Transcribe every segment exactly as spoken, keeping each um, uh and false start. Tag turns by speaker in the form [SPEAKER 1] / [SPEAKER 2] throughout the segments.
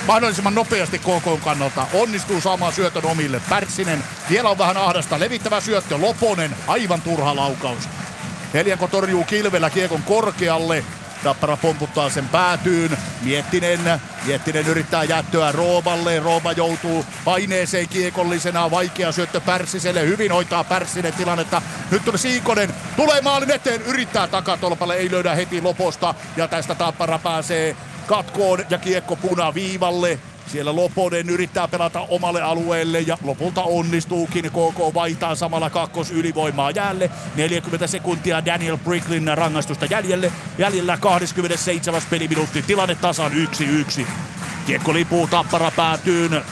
[SPEAKER 1] mahdollisimman nopeasti K K:n kannalta. Onnistuu saamaan syötön omille. Pärssinen, vielä on vähän ahdasta. Levittävä syöttö, Loponen, aivan turha laukaus. Helianko torjuu kilvellä kiekon korkealle. Tappara pomputtaa sen päätyyn. Miettinen, Miettinen yrittää jättöä Rooballe. Rooba joutuu paineeseen kiekollisena. Vaikea syöttö Pärssiselle. Hyvin hoitaa Pärssinen tilannetta. Nyt tuli Siikonen. Tulee maalin eteen. Yrittää takatolpalle. Ei löydä heti Loposta. Ja tästä Tappara pääsee katkoon ja kiekko punaviivalle. Siellä Loponen yrittää pelata omalle alueelle ja lopulta onnistuukin. K K vaihtaa samalla kakkos ylivoimaa jäälle. neljäkymmentä sekuntia Daniel Bricklin rangaistusta jäljelle. Jäljellä kaksikymmentäseitsemän peliminuutti. Tilanne tasan yksi yksi. Kiekko lipuu Tappara päätyyn.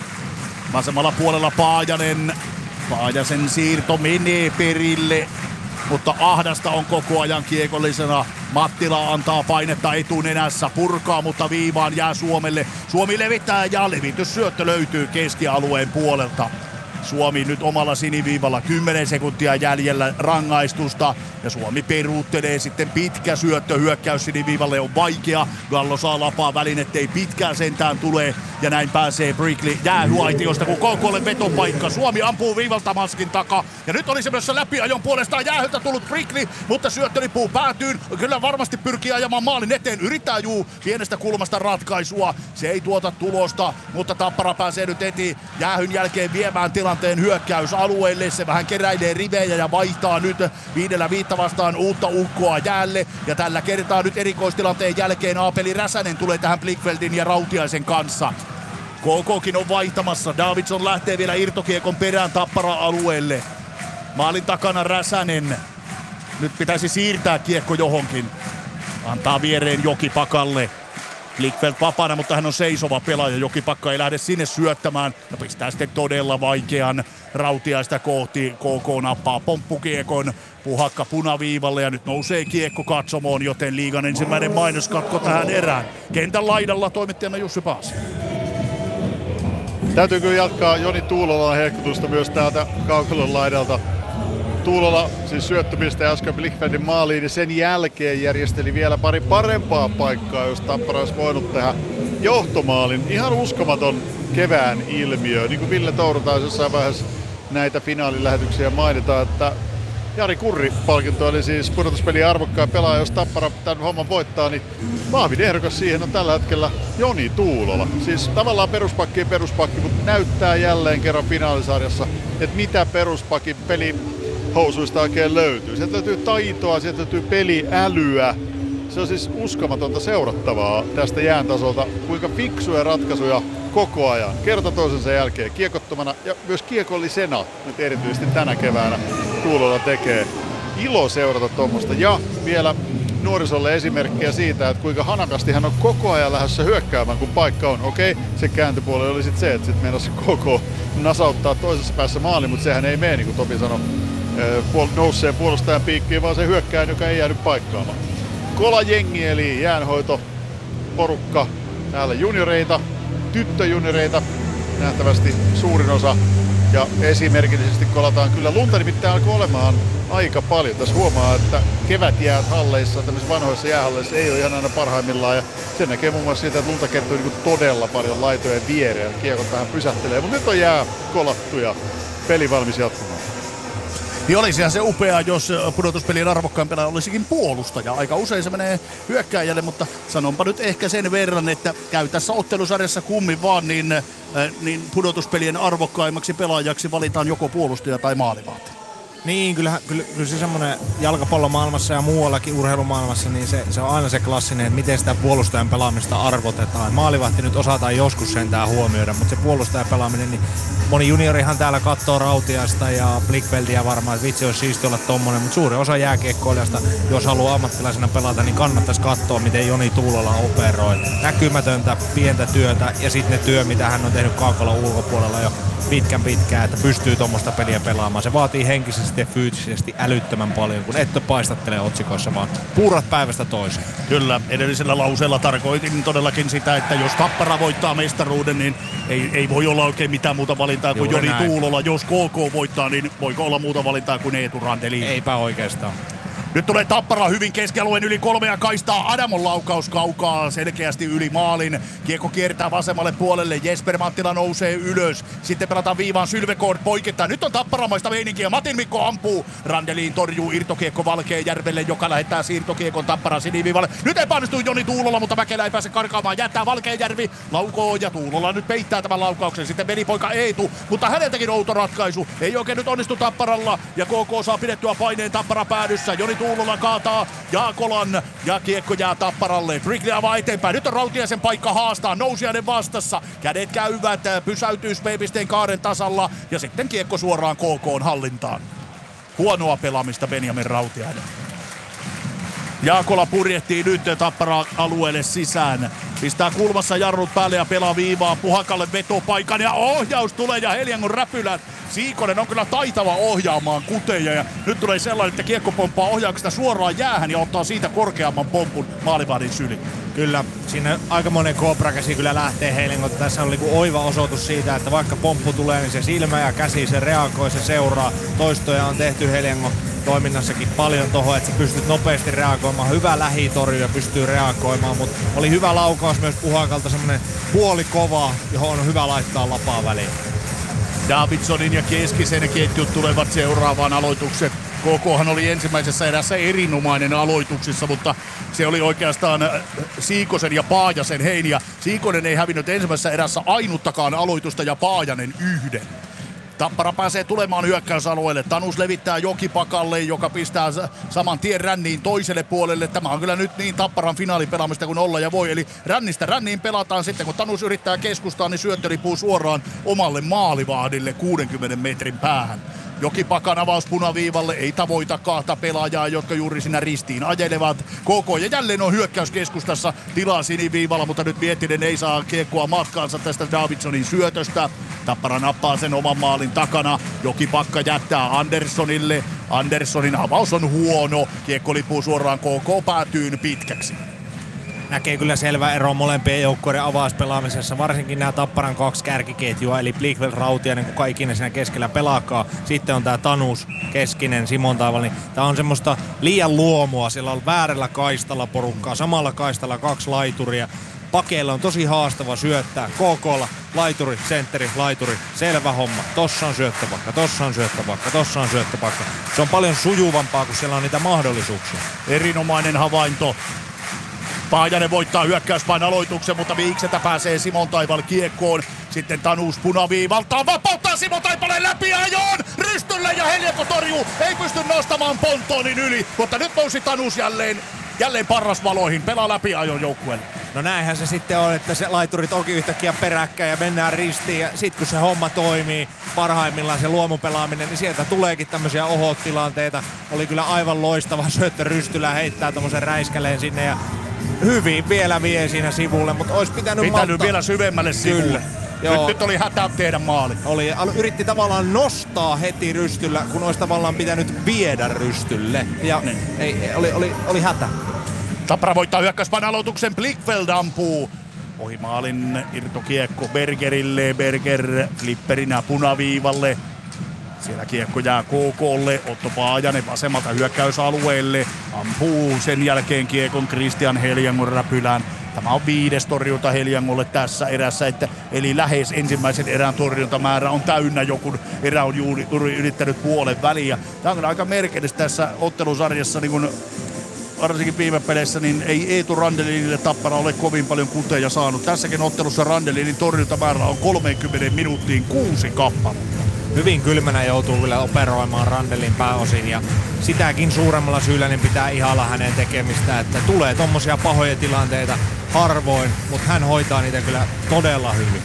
[SPEAKER 1] Vasemmalla puolella Paajanen. Paajasen siirto menee perille. Mutta ahdasta on koko ajan kiekollisena. Mattila antaa painetta etunenässä, purkaa, mutta viivaan jää Suomelle. Suomi levittää ja levityssyöttö löytyy keskialueen puolelta. Suomi nyt omalla siniviivalla, kymmenen sekuntia jäljellä rangaistusta. Ja Suomi peruuttelee sitten pitkä syöttö, hyökkäys siniviivalle on vaikea. Gallo saa lapaa välin, ettei pitkään sentään tule. Ja näin pääsee Brickley jäähyaitiosta, kun K K:lle vetopaikka. Suomi ampuu viivalta maskin takaa. Ja nyt olisi myös läpiajon puolestaan jäähyltä tullut Brickley, mutta syöttö lipuu päätyyn. Kyllä varmasti pyrkii ajamaan maalin eteen. Yrittää juu pienestä kulmasta ratkaisua. Se ei tuota tulosta, mutta Tappara pääsee nyt eti jäähyn jälkeen viemään tilanteen hyökkäysalueelle. Se vähän keräilee rivejä ja vaihtaa nyt viidellä viittä vastaan uutta ukkoa jäälle. Ja tällä kertaa nyt erikoistilanteen jälkeen Aapeli Räsänen tulee tähän Blickfeldin ja Rautiaisen kanssa. K K:kin on vaihtamassa. Davidson lähtee vielä irtokiekon perään Tappara-alueelle. Maalin takana Räsänen. Nyt pitäisi siirtää kiekko johonkin. Antaa viereen Jokipakalle. Blickfeld vapaana, mutta hän on seisova pelaaja. Jokipakka ei lähde sinne syöttämään. Ja pistää sitten todella vaikean Rautiaista kohti. K K nappaa pomppukiekon. Puhakka punaviivalle ja nyt nousee kiekko katsomoon, joten liigan ensimmäinen mainoskatko tähän erään. Kentän laidalla toimittajana Jussi Paasi.
[SPEAKER 2] Täytyy kyllä jatkaa Joni Tuulolan hehkutusta myös täältä kaukalon laidalta. Tuulola siis syöttöpiste äsken Blickfeldin maaliin ja sen jälkeen järjesteli vielä pari parempaa paikkaa, jos Tappara olisi voinut tehdä johtomaalin. Ihan uskomaton kevään ilmiö. Niin kuin Ville Touru taisi jossain vaiheessa näitä finaalilähetyksiä mainitaan, että Jari Kurri-palkinto eli siis pudotuspelin arvokkaan pelaaja, jos Tappara tämän homman voittaa, niin vahvin ehdokas siihen on tällä hetkellä Joni Tuulola. Siis tavallaan peruspakki ja peruspakki, mutta näyttää jälleen kerran finaalisarjassa, että mitä peruspakin pelihousuista oikein löytyy. Sieltä löytyy taitoa, sieltä löytyy peliälyä. Se on siis uskomatonta seurattavaa tästä jään tasolta, kuinka fiksuja ratkaisuja koko ajan, kerta toisensa jälkeen, kiekottomana ja myös kiekollisena, nyt erityisesti tänä keväänä Tuulola tekee. Ilo seurata tuommoista ja vielä nuorisolle esimerkkiä siitä, että kuinka hanakasti hän on koko ajan lähdössä hyökkäämään, kun paikka on. Okei, se kääntöpuoli oli sitten se, että sitten meinasi koko nasauttaa toisessa päässä maali, mutta sehän ei mene, niin kuin Topi sanoi, nousseen puolustajan piikkiin, vaan se hyökkään, joka ei jäänyt paikkaamaan. Kola-jengi eli jäänhoito porukka, täällä junioreita, tyttöjunioreita, nähtävästi suurin osa. Ja esimerkillisesti kolataan kyllä lunta, nimittäin alkoi olemaan aika paljon. Tässä huomaa, että kevätjäät halleissa, tämmöisissä vanhoissa jäähalleissa ei ole ihan aina parhaimmillaan. Ja sen näkee muun muassa siitä, että lunta kertoo niin todella paljon laitojen viereen. Kiekot vähän pysähtelee, mutta nyt on jää kolattu ja peli valmis jatkumaan.
[SPEAKER 1] Niin olisihan se upeaa, jos pudotuspelin arvokkaan pelaaja olisikin puolustaja. Aika usein se menee hyökkääjälle, mutta sanonpa nyt ehkä sen verran, että käy tässä ottelusarjassa kummin vaan, niin, äh, niin pudotuspelien arvokkaimmaksi pelaajaksi valitaan joko puolustaja tai maalivahti.
[SPEAKER 3] Niin, kyllä, kyllä, kyllä se semmoinen jalkapallomaailmassa ja muuallakin urheilumaailmassa, niin se, se on aina se klassinen, että miten sitä puolustajan pelaamista arvotetaan. Maalivahti nyt osataan joskus sentään huomioida, mutta se puolustajan pelaaminen, niin moni juniorihan täällä katsoo Rautiasta ja Blickfeldia varmaan, että vitsi olisi siisti olla tommonen, mutta suuri osa jääkiekkoilijasta, jos haluaa ammattilaisena pelata, niin kannattaisi katsoa, miten Joni Tuulola operoi. Näkymätöntä, pientä työtä ja sitten ne työ, mitä hän on tehnyt kaukalon ulkopuolella jo pitkän pitkään, että pystyy tuommoista peliä pelaamaan. Se vaatii henkisesti ja fyysisesti älyttömän paljon, kun ette paistattele otsikoissa, vaan puurat päivästä toiseen.
[SPEAKER 1] Kyllä, edellisellä lauseella tarkoitin todellakin sitä, että jos Tappara voittaa mestaruuden, niin ei, ei voi olla oikein mitään muuta valintaa kuin Joni Tuulola. Jos K K voittaa, niin voiko olla muuta valintaa kuin Eetu Randelin?
[SPEAKER 3] Eipä oikeastaan.
[SPEAKER 1] Nyt tulee Tappara hyvin keskialueen yli kolmea kaistaa. Adamon laukaus kaukaa selkeästi yli maalin. Kiekko kiertää vasemmalle puolelle. Jesper Mattila nousee ylös. Sitten pelataan viivaan Sylvekoord poikittaa. Nyt on tapparamaista meininkiä. Matin Mikko ampuu. Randelin torjuu irtokiekko Valkeajärvelle, joka lähettää siirtokiekon Tappara siniviivalle. Nyt epäonnistuu Joni Tuulola, mutta Mäkelä ei pääse karkaamaan. Jättää Valkeajärvi. Laukoo ja Tuulola nyt peittää tämän laukauksen. Sitten velipoika Eetu, mutta häneltäkin outo ratkaisu. Ei oikein nyt onnistu Tapparalla. Ja K K saa pidettyä paineen Tappara päädyssä. Joni Tuulola kaataa Jaakolan ja kiekko jää Tapparalle. Brickley avaa eteenpäin. Nyt on Rautiaisen paikka haastaa. Nousiainen vastassa. Kädet käyvät. Pysäytyy P-pisteen kaaren tasalla. Ja sitten kiekko suoraan K K:n hallintaan. Huonoa pelaamista Benjamin Rautiainen. Jaakola purjehtii nyt Tappara alueelle sisään. Pistää kulmassa jarrut päälle ja pelaa viivaa. Puhakalle vetopaikan ja ohjaus tulee ja Heliangon räpylät. Siikonen on kyllä taitava ohjaamaan kuteja ja nyt tulee sellainen, että kiekko pomppaa ohjauksesta suoraan jäähän ja ottaa siitä korkeamman pompun maalivahdin syliin.
[SPEAKER 3] Kyllä, siinä aikamoinen kooprakäsi kyllä lähtee Heliangon. Tässä on niinku oiva osoitus siitä, että vaikka pomppu tulee, niin se silmä ja käsi, se reagoi, se seuraa. Toistoja on tehty Heliangon toiminnassakin paljon tohon, että sä pystyt nopeasti reagoimaan. Hyvä lähitorju ja pystyy reagoimaan, mutta oli hyvä laukaus myös Puhakalta, semmonen puoli kova, johon on hyvä laittaa lapaa väliin.
[SPEAKER 1] Davidsonin ja Keskisen ketjut tulevat seuraavaan aloitukseen. K K:han oli ensimmäisessä erässä erinomainen aloituksissa, mutta se oli oikeastaan Siikosen ja Paajasen heini. Ja Siikonen ei hävinnyt ensimmäisessä erässä ainuttakaan aloitusta ja Paajanen yhden. Tappara pääsee tulemaan hyökkäysalueelle. Tanus levittää Jokipakalle, joka pistää saman tien ränniin toiselle puolelle. Tämä on kyllä nyt niin Tapparan finaalipelaamista kuin olla ja voi. Eli rännistä ränniin pelataan sitten, kun Tanus yrittää keskustaa, niin syöttö lipuu suoraan omalle maalivahdille kuudenkymmenen metrin päähän. Jokipakan avaus punaviivalle, ei tavoita kahta pelaajaa, jotka juuri siinä ristiin ajelevat. K K ja jälleen on hyökkäyskeskustassa tilaa siniviivalla, mutta nyt Miettinen ei saa kiekkoa matkaansa tästä Davidsonin syötöstä. Tappara nappaa sen oman maalin takana. Jokipakka jättää Anderssonille. Anderssonin avaus on huono. Kiekko lipuu suoraan K K päätyyn pitkäksi.
[SPEAKER 3] Näkee kyllä selvä ero molempien joukkueiden avauspelaamisessa, varsinkin nämä Tapparan kaksi kärkiketjua, eli Blichfeld, Rautiainen, kuka ikinä siinä keskellä pelaakaan. Sitten on tää Tanus, Keskinen, Simon Taival, niin tää on semmoista liian luomua, siellä on väärällä kaistalla porukkaa, samalla kaistalla kaksi laituria. Pakeilla on tosi haastava syöttää, K K:lla laituri, sentteri, laituri, selvä homma. Tossa on syöttöpakka, tossa on syöttöpakka, tossa on syöttöpakka. Se on paljon sujuvampaa, kun siellä on niitä mahdollisuuksia.
[SPEAKER 1] Erinomainen havainto. Paajanen voittaa hyökkäyspain aloituksen, mutta Viiksetä pääsee Simon Taival kiekkoon. Sitten Tanus punaviivalta vapauttaa Simon Taipaleen läpi ajoon. Rystylle ja Helianko torjuu. Ei pysty nostamaan Pontonin yli, mutta nyt nousi Tanus jälleen, jälleen parrasvaloihin. Pelaa läpi ajon joukkueelle.
[SPEAKER 3] No näinhän se sitten on, että se laiturit onkin yhtäkkiä peräkkäin ja mennään ristiin. Ja sit kun se homma toimii, parhaimmillaan se luomupelaaminen, niin sieltä tuleekin tämmöisiä ohot-tilanteita. Oli kyllä aivan loistava syöttö Rystylä, heittää tommosen räiskäleen sinne ja hyvin vielä vie siinä sivulle, mutta olisi pitänyt
[SPEAKER 1] Pitänyt
[SPEAKER 3] malta...
[SPEAKER 1] vielä syvemmälle sivulle.
[SPEAKER 3] Kyllä.
[SPEAKER 1] Nyt, nyt oli hätä tehdä maali.
[SPEAKER 3] Oli, yritti tavallaan nostaa heti Rystyllä, kun olisi tavallaan pitänyt viedä Rystylle. Ja
[SPEAKER 1] niin.
[SPEAKER 3] ei, oli, oli, oli hätä.
[SPEAKER 1] Tappara voittaa hyökkäyspain aloituksen. Blichfeld ampuu. Ohi maalin irtokiekko Bergerille. Berger flipperinä punaviivalle. Siellä kiekko jää K K:lle. Otto Paajanen vasemmalta hyökkäysalueelle. Ampuu sen jälkeen kiekon Christian Heliangon räpylään. Tämä on viides torjunta Heliangolle tässä erässä, että, eli lähes ensimmäisen erän torjuntamäärä on täynnä, joku erä on juuri ylittänyt puolen väliin. Tämä on aika merkillistä tässä ottelusarjassa, niin kun varsinkin viime peleissä, niin ei Eetu Randelinille Tappara ole kovin paljon kuteja saanut. Tässäkin ottelussa Randelinin torjuntamäärä on kolmekymmentä minuuttiin kuusi kappaletta.
[SPEAKER 3] Hyvin kylmänä joutuu kyllä operoimaan Randelin pääosin ja sitäkin suuremmalla syyllä niin pitää ihailla hänen tekemistä, että tulee tommosia pahoja tilanteita harvoin, mutta hän hoitaa niitä kyllä todella hyvin.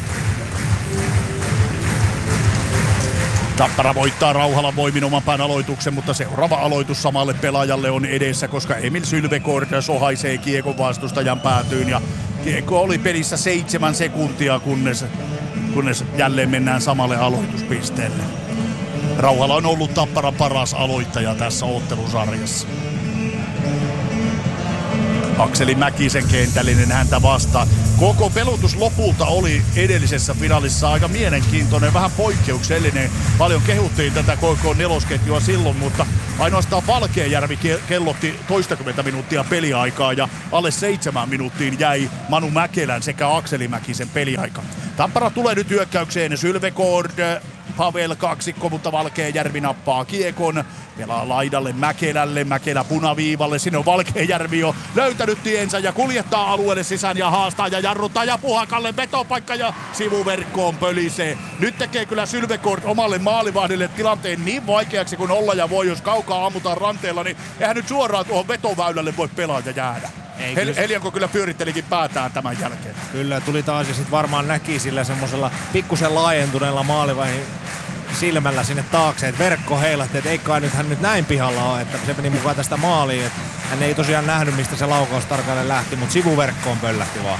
[SPEAKER 1] Tappara voittaa rauhalla voimin oman pään aloituksen, mutta seuraava aloitus samalle pelaajalle on edessä, koska Emil Sylvekoord sohaisee kiekon vastustajan päätyyn ja kiekko oli pelissä seitsemän sekuntia, kunnes kunnes jälleen mennään samalle aloituspisteelle. Rauhala on ollut Tapparan paras aloittaja tässä ottelusarjassa. Akseli Mäkisen kentällinen häntä vastaan. Koko pelutus lopulta oli edellisessä finaalissa aika mielenkiintoinen, vähän poikkeuksellinen. Paljon kehuttiin tätä K K nelosketjua silloin, mutta ainoastaan Valkeajärvi kellotti toistakymmentä minuuttia peliaikaa ja alle seitsemän minuuttiin jäi Manu Mäkelän sekä Akseli Mäkisen peliaika. Tappara tulee nyt hyökkäykseen, Sylvegård, Pavel kaksikko, mutta Valkeajärvi nappaa kiekon. Pelaa laidalle Mäkelälle, Mäkelä punaviivalle, sinne on Valkeajärvi jo löytänyt tiensä ja kuljettaa alueelle sisään ja haastaa ja jarruttaa ja Puhakalle vetopaikka ja sivuverkkoon pölisee. Nyt tekee kyllä Sylvegård omalle maalivahdille tilanteen niin vaikeaksi kuin olla ja voi, jos kaukaa ammutaan ranteella, niin eihän nyt suoraan tuohon vetoväylälle voi pelaaja jäädä. Hel- Helianko kyllä pyörittelikin päätään tämän jälkeen.
[SPEAKER 3] Kyllä, tuli taas ja sitten varmaan näki sillä semmosella pikkusen laajentuneella maalivahdin silmällä sinne taakse, että verkko heilahti, että ei kai nyt hän nyt näin pihalla ole, että se meni mukaan tästä maaliin, että hän ei tosiaan nähnyt, mistä se laukaus tarkalleen lähti, mutta sivuverkkoon pöllähti vaan.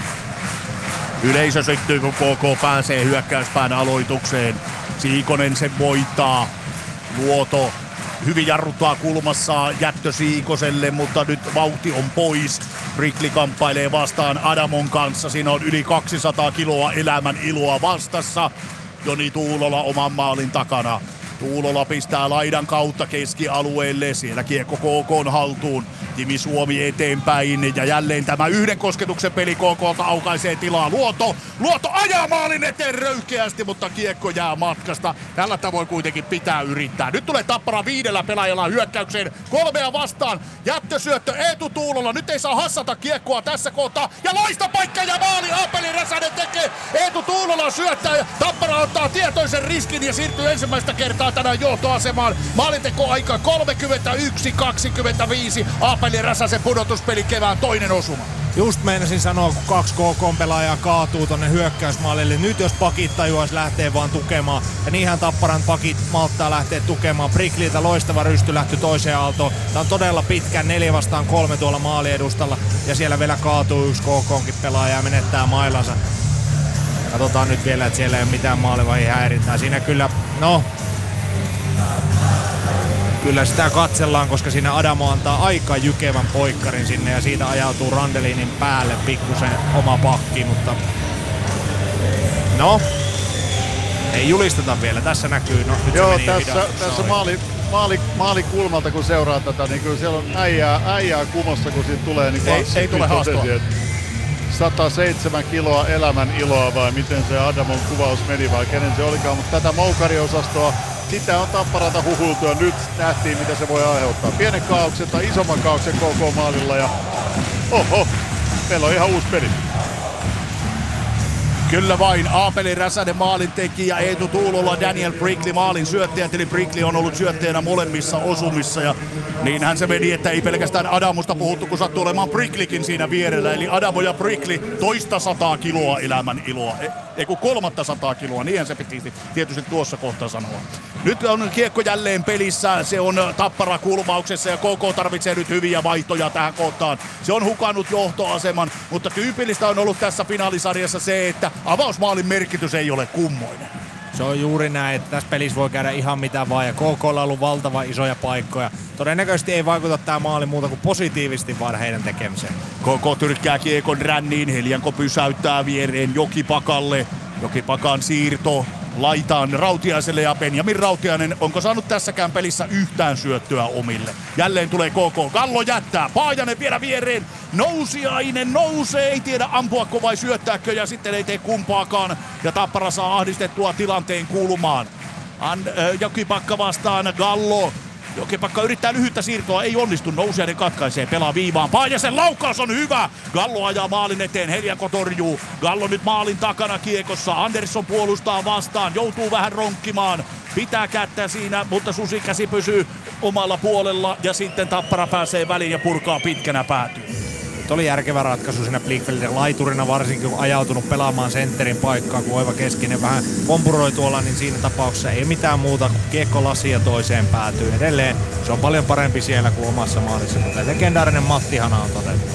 [SPEAKER 1] Yleisö syttyy, kun K K pääsee hyökkäyspään aloitukseen. Siikonen sen voittaa. Luoto hyvin jarruttaa kulmassa Jättö Siikoselle, mutta nyt vauhti on pois. Brickley kamppailee vastaan Adamon kanssa. Siinä on yli kaksisataa kiloa elämän iloa vastassa. Joni Tuulola oman maalin takana. Tuulola pistää laidan kautta keskialueelle. Siellä kiekko K K:n haltuun. Timi Suomi eteenpäin. Ja jälleen tämä yhden kosketuksen peli K K:lta aukaisee tilaa. Luoto. Luoto ajaa maalin eteen röyhkeästi, mutta kiekko jää matkasta. Tällä tavoin kuitenkin pitää yrittää. Nyt tulee Tappara viidellä pelaajalla hyökkäykseen. Kolmea vastaan. Jättösyöttö Eetu Tuulola. Nyt ei saa hassata kiekkoa tässä kohtaa. Ja loista paikka ja maali. Aapeli Räsänen tekee. Eetu Tuulola syöttää. Tappara ottaa tietoisen riskin ja siirtyy ensimmäistä kertaa tänään johtoasemaan. Maalinteko aika kolmekymmentäyksi kaksikymmentäviisi. Aapeli Räsäsen pudotuspeli kevään toinen osuma.
[SPEAKER 3] Just meinasin sanoa, kun kaksi K K-pelaajaa kaatuu tonne hyökkäysmaalille. Nyt jos pakit tajuais lähtee vaan tukemaan. Ja niinhän Tapparan pakit malttaa lähtee tukemaan. Brickleyltä loistava rysty lähty toiseen aaltoon. Tää on todella pitkän neljä vastaan kolme tuolla maaliedustalla. Ja siellä vielä kaatuu yksi K K:nkin pelaaja ja menettää mailansa. Katsotaan nyt vielä, että siellä ei ole mitään maalivahdin häirintää. Siinä kyllä, no... Kyllä sitä katsellaan, koska siinä Adamo antaa aika jykevän poikkarin sinne ja siitä ajautuu Randelinin päälle pikkusen oma pakki, mutta no, ei julisteta vielä. Tässä näkyy, no nyt
[SPEAKER 2] Joo,
[SPEAKER 3] se meni
[SPEAKER 2] tässä, tässä maali, maali, maalikulmalta kun seuraa tätä, niin kyllä siellä on äijää, äijää kumossa, kun siitä tulee, niin
[SPEAKER 1] ei, ei tule haastoa.
[SPEAKER 2] sata seitsemän kiloa elämän iloa vai miten se Adamon kuvaus meni vai kenen se olikaan, mutta tätä moukariosastoa sitä on Tapparalta huhuiltu ja nyt nähtiin mitä se voi aiheuttaa. Pienen kaauksen tai isomman kaauksen K K-maalilla ja oho, meillä on ihan uusi peli.
[SPEAKER 1] Kyllä vain, Aapeli Räsänen maalintekijä, Eetu Tuulola, Daniel Brickley maalin syöttäjä, eli Brickley on ollut syöttäjänä molemmissa osumissa ja niinhän se meni, että ei pelkästään Adamusta puhuttu, kun sattuu olemaan Brickleykin siinä vierellä, eli Adamo ja Brickley toista sataa kiloa elämän iloa, ei kun kolmatta sataa kiloa, niinhän se piti tietysti tuossa kohtaa sanoa. Nyt on kiekko jälleen pelissä, se on Tappara kulmauksessa ja K K tarvitsee nyt hyviä vaihtoja tähän kohtaan. Se on hukannut johtoaseman, mutta tyypillistä on ollut tässä finaalisarjassa se, että avausmaalin merkitys ei ole kummoinen.
[SPEAKER 3] Se on juuri näin, että tässä pelissä voi käydä ihan mitä vaan ja K K:lla on ollut valtavan isoja paikkoja. Todennäköisesti ei vaikuta tää maali muuta kuin positiivisesti vaan heidän tekemiseen.
[SPEAKER 1] K K tyrkkää kiekon ränniin, Helianko pysäyttää viereen Jokipakalle. Jokipakan siirto laitaan Rautiaiselle ja Benjamin Rautiainen onko saanut tässäkään pelissä yhtään syöttöä omille. Jälleen tulee K K. Gallo jättää. Paajanen vielä viereen. Nousiainen nousee. Ei tiedä ampuako vai syöttääkö ja sitten ei tee kumpaakaan. Ja Tappara saa ahdistettua tilanteen kulmaan. An- äh, Jokipakka vastaan Gallo. Jokipakka yrittää lyhyttä siirtoa, ei onnistu. Nousiainen katkaisee, pelaa viivaan. Paajasen laukaus on hyvä. Gallo ajaa maalin eteen, Helianko torjuu. Gallo nyt maalin takana kiekossa. Andersson puolustaa vastaan, joutuu vähän ronkkimaan. Pitää kättä siinä, mutta Susikäsi pysyy omalla puolella. Ja sitten Tappara pääsee väliin ja purkaa pitkänä päätyyn.
[SPEAKER 3] Nyt oli järkevä ratkaisu siinä Blichfeldin laiturina, varsinkin kun ajautunut pelaamaan sentterin paikkaa, kun Oiva Keskinen vähän kompuroi tuolla, niin siinä tapauksessa ei mitään muuta kuin kiekko lasia toiseen päätyy. Edelleen se on paljon parempi siellä kuin omassa maalissa, kuten legendaarinen Matti Hana on todennut.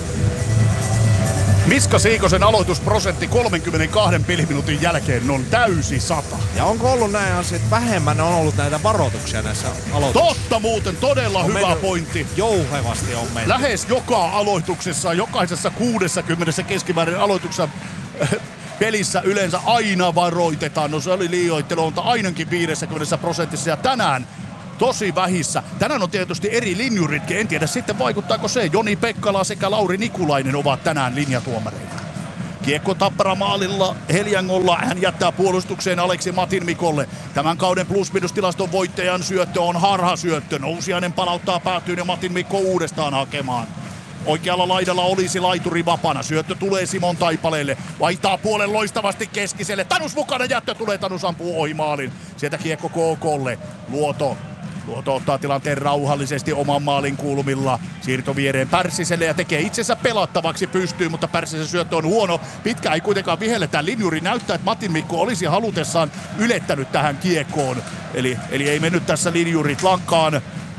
[SPEAKER 1] Miska Siikosen aloitusprosentti kolmekymmentäkaksi peliminuutin jälkeen on täysi sata.
[SPEAKER 3] Ja onko ollut näin asia, että vähemmän on ollut näitä varoituksia näissä aloituksissa?
[SPEAKER 1] Totta muuten, todella on hyvä pointti.
[SPEAKER 3] Jouhevasti on mennyt.
[SPEAKER 1] Lähes joka aloituksessa, jokaisessa kuusikymmentä keskimäärin aloituksessa pelissä yleensä aina varoitetaan. No se oli liioittelu, mutta ainakin viisikymmentä prosentissa ja tänään tosi vähissä. Tänään on tietysti eri linjuritkin. En tiedä sitten vaikuttaako se. Joni Pekkala sekä Lauri Nikulainen ovat tänään linjatuomareita. Kiekko Tappara maalilla Heliangolla. Hän jättää puolustukseen Aleksi Matin Mikolle. Tämän kauden plus-minus-tilaston voittajan syöttö on harhasyöttö. Nousiainen palauttaa päätyyn ja Matin Mikko uudestaan hakemaan. Oikealla laidalla olisi laituri vapana. Syöttö tulee Simon Taipaleelle. Vaihtaa puolen loistavasti keskiselle. Tanus mukana, jättö tulee. Tanus ampuu ohi maalin. Sieltä kiekko K K:lle. Luoto. Luoto ottaa tilanteen rauhallisesti oman maalin kulmilla. Siirto viereen Pärssiselle ja tekee itsensä pelattavaksi pystyy, mutta Pärssisen syöttö on huono. Pitkä ei kuitenkaan vihelletä. Linjuri näyttää, että Matin Mikko olisi halutessaan ylettänyt tähän kiekkoon. Eli, eli ei mennyt tässä linjurit lankkaan.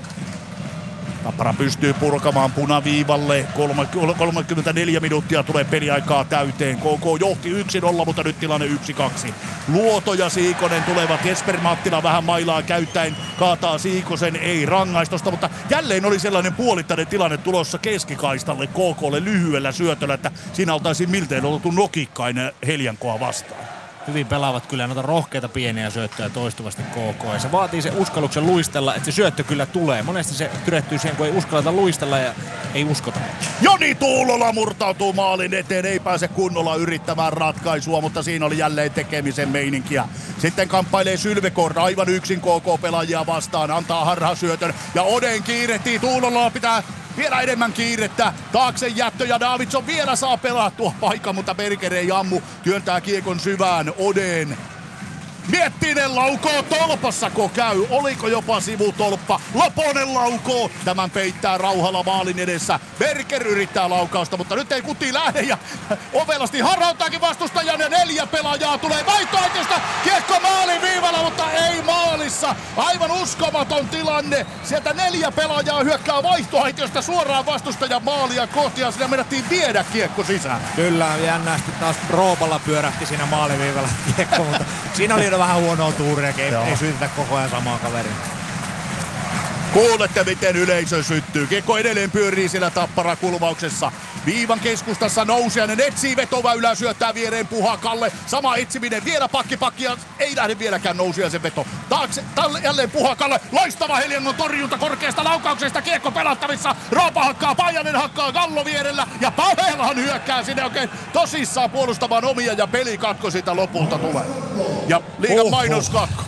[SPEAKER 1] Tappara pystyy purkamaan punaviivalle. kolmekymmentäneljä minuuttia tulee peliaikaa täyteen. K K johti yksi nolla, mutta nyt tilanne yksi kaksi. Luoto ja Siikonen tulevat. Jesper Mattila vähän mailaa käyttäen. Kaataa Siikosen, ei rangaistosta, mutta jälleen oli sellainen puolittainen tilanne tulossa keskikaistalle K K:lle lyhyellä syötöllä, että siinä oltaisiin miltein oltu nokikkainen Heliankoa vastaan.
[SPEAKER 3] Hyvin pelaavat kyllä noita rohkeita pieniä syöttöjä toistuvasti K K. Ja se vaatii sen uskalluksen luistella, että se syöttö kyllä tulee. Monesti se tyrehtyy siihen, kun ei uskalleta luistella ja ei uskota.
[SPEAKER 1] Joni Tuulola murtautuu maalin eteen, ei pääse kunnolla yrittämään ratkaisua, mutta siinä oli jälleen tekemisen meininkiä. Sitten kamppailee Sylvekord aivan yksin K K-pelaajia vastaan, antaa harhasyötön ja Oden kiirehtii. Tuulola pitää vielä enemmän kiirettä. Taakse jättö ja Davidson vielä saa pelattua paikan, mutta Berger ei ammu. Työntää kiekon syvään Oden. Miettinen laukoo, tolpassako käy? Oliko jopa sivutolppa? Loponen laukoo. Tämän peittää rauhalla maalin edessä. Berger yrittää laukausta, mutta nyt ei kuti lähde ja ovelasti harhauttaakin vastustajan ja neljä pelaajaa tulee vaihtoehtoista. Kiekko maalin viivalla, mutta ei maalissa. Aivan uskomaton tilanne. Sieltä neljä pelaajaa hyökkää vaihtoehtoista suoraan vastustajan maalia kohti ja siinä menettiin viedä kiekko sisään.
[SPEAKER 3] Kyllä, jännästi taas Roopalla pyörähti siinä maaliviivalla kiekko, mutta siinä oli vähän huonoa tuuriakin, ei, ei syytetä koko ajan samaa kaveria.
[SPEAKER 1] Kuulette, miten yleisö syttyy. Kiekko edelleen pyörii siellä Tappara kulmauksessa. Viivan keskustassa Nousiainen etsii vetoväylää, syöttää viereen Puhakalle. Sama etsiminen, vielä pakki pakki ja ei lähde vieläkään Nousiaisen veto. Taakse, talle, jälleen Puhakalle. Loistava Heliangon torjunta korkeasta laukauksesta. Kiekko pelattavissa. Roopa hakkaa, Pajanen hakkaa Gallo vierellä. Ja Pavelahan hyökkää sinne oikein tosissaan puolustamaan omia ja pelikatko siitä lopulta tulee. Ja liigan mainoskatko.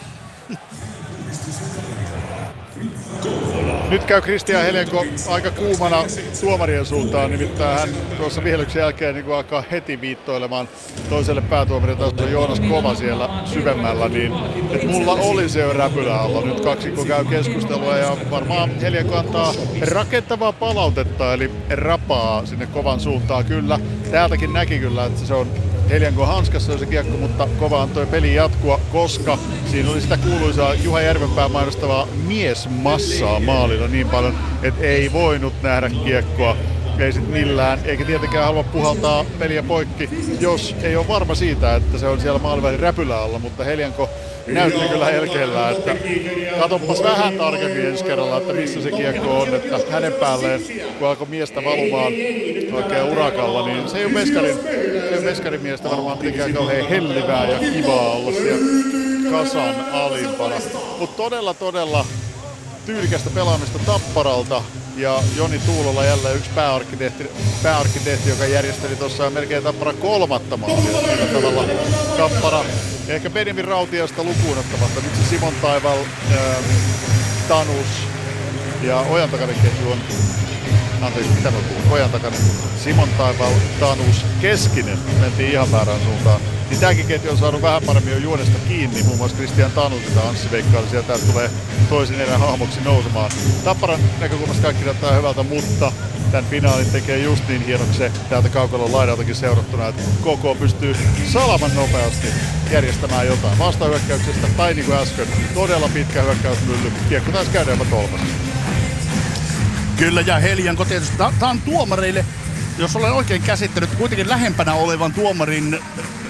[SPEAKER 2] Nyt käy Kristian Helianko aika kuumana tuomarien suuntaan, nimittäin hän tuossa vihelyksen jälkeen niin alkaa heti viittoilemaan toiselle päätuomarille, taas on Joonas Kova siellä syvemmällä, niin että mulla oli se jo räpylä alla. Nyt kaksikko käy keskustelua ja varmaan Helianko antaa rakentavaa palautetta, eli rapaa sinne Kovan suuntaan. Kyllä, täältäkin näki kyllä, että se on Helianko hanskassa on se kiekko, mutta Kova antoi peli jatkua, koska siinä oli sitä kuuluisaa Juha Järvenpää mainostavaa miesmassaa maalilla niin paljon, että ei voinut nähdä kiekkoa. Ei sit millään, eikä tietenkään halua puhaltaa peliä poikki, jos ei ole varma siitä, että se on siellä maalivälin räpylä alla, mutta Helianko näytti kyllä helkeellä, että katoppas vähän tarkemmin ensi kerralla, että missä se kiekko on, että hänen päälleen, kun alkoi miestä valumaan oikein urakalla, niin se ei ole meskarin, se ei ole meskarin miestä varmaan mitenkään kauhean hellivää ja kivaa olla siellä kasan alimpana. Mutta todella, todella tyylikästä pelaamista Tapparalta. Ja Joni Tuulola jälleen yksi pääarkkitehti, pääarkkitehti joka järjesteli tuossa melkein Tappara kolmatta maalia. Sillä tavalla Tappara ehkä Benjamin Rautiasta lukuun ottamatta. Nyt se Simon Taival, ää, Tanus ja Ojantakainen ketju on, anteeksi mitä mä puhun, Ojantakainen, Simon Taival, Tanus, Keskinen, mentiin ihan väärään suuntaan. Niin tämäkin ketju on saanut vähän paremmin jo juonesta kiinni, muun muassa Kristian Tanus, jota Anssi veikkaili sieltä, että tulee toisen erän hahmoksi nousemaan. Tapparan näkökulmasta kaikki näyttää hyvältä, mutta tämän finaalin tekee just niin hienoksi se täältä kaukalon laidaltakin seurattuna, että K K pystyy salaman nopeasti järjestämään jotain vastahyökkäyksestä, tai niin kuin äsken, todella pitkä hyökkäysmylly. Kiekko taisi käydä jopa tolpassa.
[SPEAKER 1] Kyllä, ja Helianko tietysti, tämä on tuomareille, jos olen oikein käsittänyt, kuitenkin lähempänä olevan tuomarin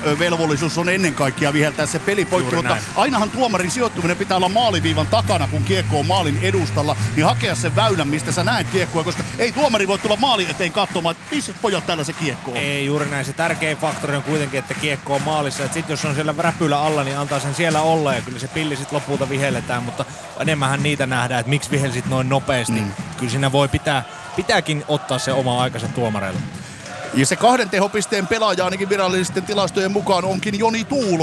[SPEAKER 1] ö, velvollisuus on ennen kaikkea viheltää se peli poikki, mutta
[SPEAKER 3] näin.
[SPEAKER 1] ainahan tuomarin sijoittuminen pitää olla maaliviivan takana, kun kiekko on maalin edustalla, niin hakea sen väylän, mistä sä näet kiekkoa, koska ei tuomari voi tulla maalin eteen katsomaan, että missä pojat täällä se kiekko on.
[SPEAKER 3] Ei juuri näin. Se tärkein faktori on kuitenkin, että kiekko on maalissa. Sitten jos on siellä räpylä alla, niin antaa sen siellä olla ja kyllä se pilli sitten lopulta vihelletään, mutta enemmänhän niitä nähdään, että miksi vihelsit noin nopeasti. Mm. Kyllä siinä voi pitää, pitääkin ottaa se oma aikansa tuomareille.
[SPEAKER 1] Ja se kahden tehopisteen pelaaja ainakin virallisten tilastojen mukaan onkin Joni Tuulo.